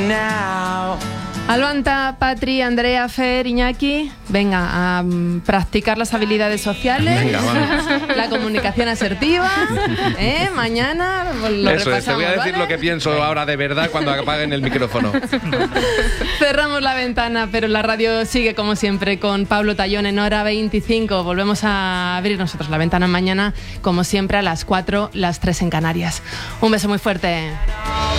Alvanta, Patri, Andrea, Fer, Iñaki, venga a practicar las habilidades sociales, venga, vamos. La comunicación asertiva, mañana lo Eso repasamos, es, te voy a decir, ¿vale?, lo que pienso ahora de verdad cuando apaguen el micrófono. Cerramos la ventana, pero la radio sigue como siempre con Pablo Tallón en hora 25. Volvemos a abrir nosotros la ventana mañana, como siempre, a las 4, las 3 en Canarias. Un beso muy fuerte.